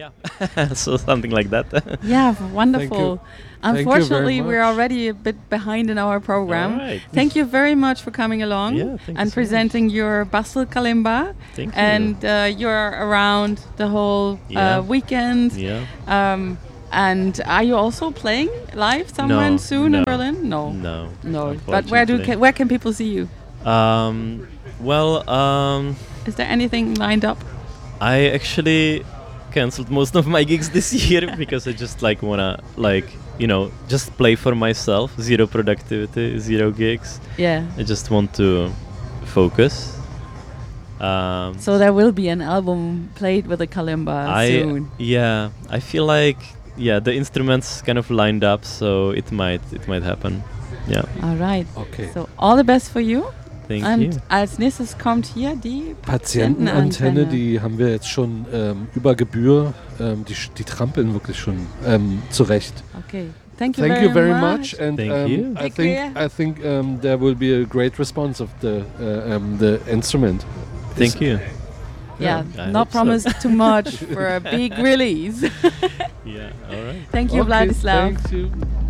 Yeah, so something like that. Yeah, wonderful. Thank you Unfortunately, very we're much. already a bit behind in our program. All right. Thank you very much for coming along Yeah, thank you and so presenting your Basel Kalimba. Thank you. And you're around the whole Yeah. weekend. Yeah. And are you also playing live somewhere No, soon in no, Berlin? No. No. But where can people see you? Well, Is there anything lined up? I actually canceled most of my gigs this year because I just wanna just play for myself. Zero productivity, zero gigs. Yeah. I just want to focus. So there will be an album played with a kalimba soon. Yeah, I feel like the instruments kind of lined up, so it might happen. Yeah. All right. Okay. So all the best for you. Thank Und you. als nächstes kommt hier die Patientenantenne, die haben wir jetzt schon über Gebühr, die trampeln wirklich schon zurecht. Okay. Thank you Thank very you very much. much, and Thank you. I think there will be a great response of the instrument. Thank you. Yeah, I not hope so. promise too much for a big release. Yeah. All right. Thank you, Okay, Vladislav. thank you.